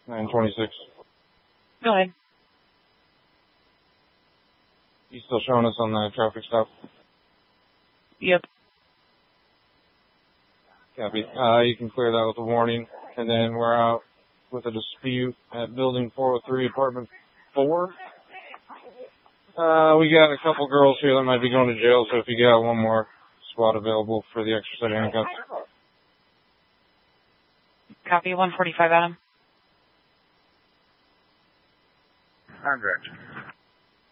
926. Go ahead. You still showing us on the traffic stop? Yep. Copy. You can clear that with a warning, and then we're out with a dispute at building 403, apartment 4. We got a couple girls here that might be going to jail, so if you got one more spot available for the extra set of handcuffs. Copy, 145, Adam. I'm direct.